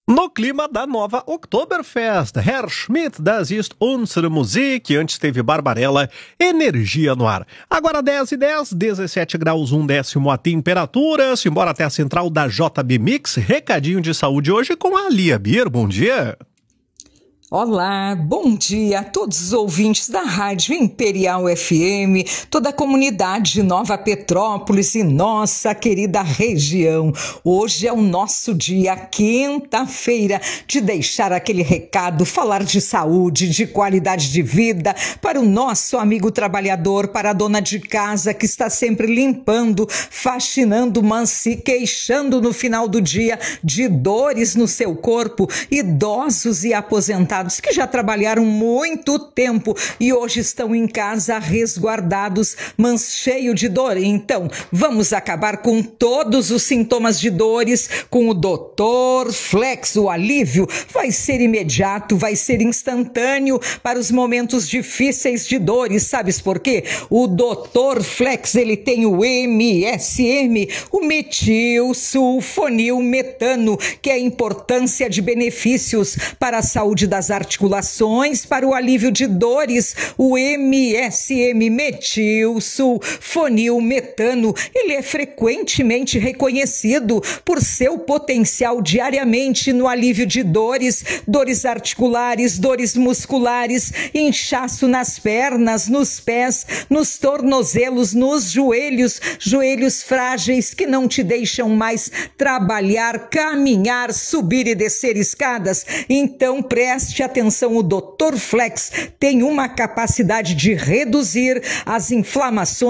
No clima da nova Oktoberfest, Herr Schmidt, das ist unsere Musik, antes teve Barbarella, Energia no ar. Agora 10h10, 17 graus 1 a temperatura, simbora até a central da JB Mix, recadinho de saúde hoje com a Lia Bier, bom dia. Olá, bom dia a todos os ouvintes da Rádio Imperial FM, toda a comunidade de Nova Petrópolis e nossa querida região. Hoje é o nosso dia, quinta-feira, de deixar aquele recado, falar de saúde, de qualidade de vida, para o nosso amigo trabalhador, para a dona de casa que está sempre limpando, faxinando, mas se queixando no final do dia de dores no seu corpo, idosos e aposentados que já trabalharam muito tempo e hoje estão em casa resguardados, mas cheio de dor. Então, vamos acabar com todos os sintomas de dores com o Dr. Flex. O alívio vai ser imediato, vai ser instantâneo para os momentos difíceis de dores. Sabes por quê? O Dr. Flex, ele tem o MSM, o metilsulfonilmetano, que é a importância de benefícios para a saúde das articulações, para o alívio de dores. O MSM, metilsulfonilmetano, ele é frequentemente reconhecido por seu potencial diariamente no alívio de dores, dores articulares, dores musculares, inchaço nas pernas, nos pés, nos tornozelos, nos joelhos, joelhos frágeis que não te deixam mais trabalhar, caminhar, subir e descer escadas. Então preste atenção, o Dr. Flex tem uma capacidade de reduzir as inflamações